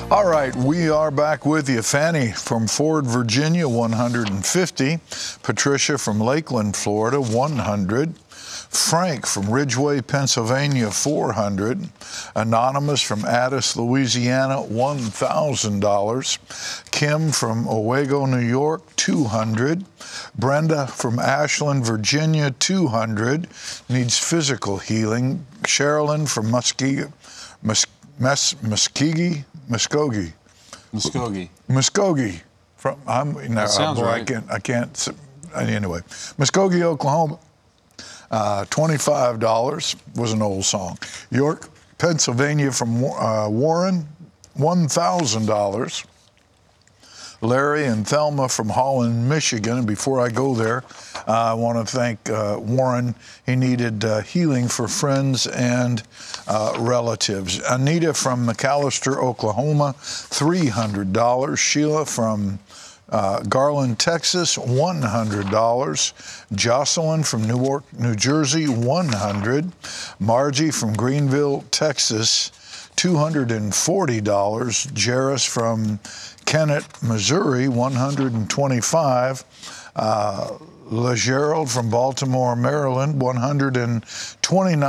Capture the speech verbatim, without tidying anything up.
All right, we are back with you. Fanny from Ford, Virginia, one hundred fifty. Patricia from Lakeland, Florida, one hundred. Frank from Ridgeway, Pennsylvania, four hundred. Anonymous from Addis, Louisiana, one thousand dollars. Kim from Owego, New York, two hundred. Brenda from Ashland, Virginia, two hundred. Needs physical healing. Sherilyn from Muskegee, Mus- Mus- Muskegee, Muskogee. Muskogee. Muskogee. From I'm no, That sounds boy, right. I can't. I can't. Anyway, Muskogee, Oklahoma. Uh, twenty-five dollars was an old song. York, Pennsylvania from uh, Warren, one thousand dollars. Larry and Thelma from Holland, Michigan. And before I go there, uh, I want to thank uh, Warren. He needed uh, healing for friends and uh, relatives. Anita from McAllister, Oklahoma, three hundred dollars. Sheila from Uh, Garland, Texas, one hundred dollars. Jocelyn from Newark, New Jersey, one hundred dollars. Margie from Greenville, Texas, two hundred forty dollars. Jairus from Kennett, Missouri, one hundred twenty-five dollars. Uh, LeGerald from Baltimore, Maryland, one hundred twenty-nine dollars.